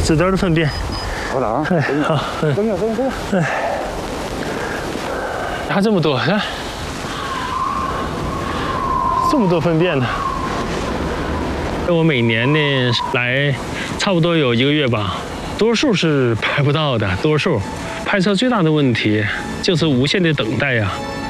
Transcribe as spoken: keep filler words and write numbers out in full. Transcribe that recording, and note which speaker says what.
Speaker 1: 紫德的粪便。
Speaker 2: 好了啊，
Speaker 1: 哎，好，嗯，
Speaker 2: 等一下，等一下，
Speaker 1: 哎，还这么多，看，这么多粪便呢。我每年呢来，差不多有一个月吧，多数是拍不到的，多数。拍摄最大的问题就是无限的等待呀、啊。